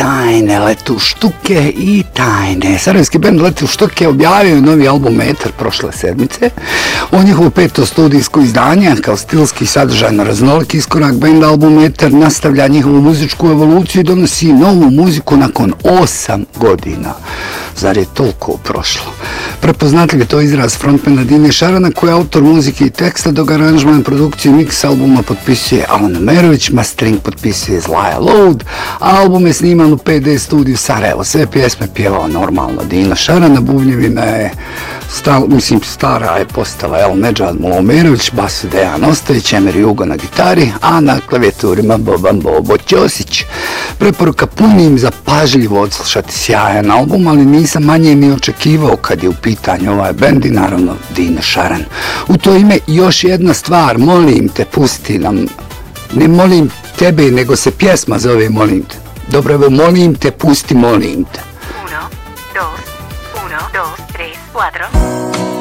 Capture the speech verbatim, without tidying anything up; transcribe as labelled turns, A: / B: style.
A: tajne, letuštuke i tajne. Sarajevski bend Letuštuke objavio novi album Metar prošle sedmice. O njihovo peto studijsko izdanje, kao stilski sadržajno raznoliki iskorak, bend album Metar nastavlja njihovu muzičku evoluciju i donosi novu muziku nakon osam godina. Zar je toliko prošlo? Prepoznatljiv je to izraz frontmana Dine Šarana, koji je autor muzike i teksta, dok aranžman, produkciju i mix albuma potpisuje Alan Merović, mastering potpisuje Zlaja Loud, album je sniman u P D studiju Sarajevo. Sve pjesme pjevao normalno Dina Šarana, bubnjevina je stal, mislim, stara je postala El Medžad Mulomerović, basu Dejan Ostojić, Emir Jugo na gitari, a na klavijaturima Boban Bobo Ćosić. Preporuka punim zapažljivo odslušati sjajan album, ali nisam manje ni očekivao kad je u pitanju ovaj bend i naravno Dina Šaran. U to ime još jedna stvar, molim te, pusti nam, ne molim tebe, nego se pjesma zove Molim te. Dobro, evo, molim te, pusti, molim te.
B: Uno, dos, uno, dos, tres, cuatro.